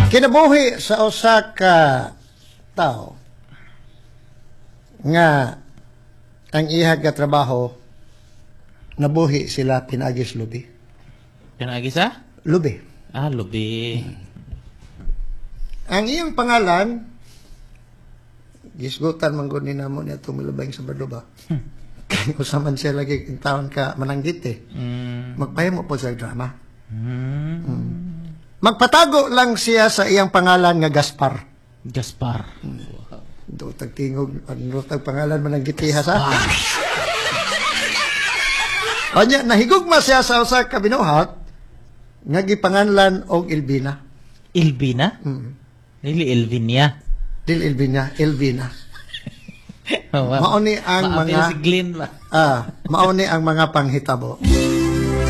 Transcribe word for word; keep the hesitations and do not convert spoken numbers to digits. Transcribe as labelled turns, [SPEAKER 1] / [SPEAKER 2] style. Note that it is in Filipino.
[SPEAKER 1] Kinabuhi sa usa ka tao nga ang ihag ka trabaho nabuhi sila pinagis lubi.
[SPEAKER 2] Pinagis sa?
[SPEAKER 1] Lubi.
[SPEAKER 2] Ah, lubi.
[SPEAKER 1] Ang iyang pangalan gisgutan man gud ni namo niya tumilabay sa Bardoba. Kaya usaman siya lagi in taon ka mananggit eh.
[SPEAKER 2] Mm.
[SPEAKER 1] Magpahimo po sa drama.
[SPEAKER 2] Mm.
[SPEAKER 1] Mm. Magpatago lang siya sa iyang pangalan nga Gaspar.
[SPEAKER 2] Gaspar.
[SPEAKER 1] Do tagtingog ano tag pangalan mananggit ha sa. Anya nahigugma siya sa usa ka binuhat nga gipanganlan og Elvina.
[SPEAKER 2] Elvina?
[SPEAKER 1] Mm.
[SPEAKER 2] Dili Elvinia.
[SPEAKER 1] Dil Elvina, Elvina.
[SPEAKER 2] Oh, wow.
[SPEAKER 1] Mauni ang
[SPEAKER 2] Maapil
[SPEAKER 1] mga
[SPEAKER 2] si Glenn ba?
[SPEAKER 1] ah, mauni ang mga panghitabo.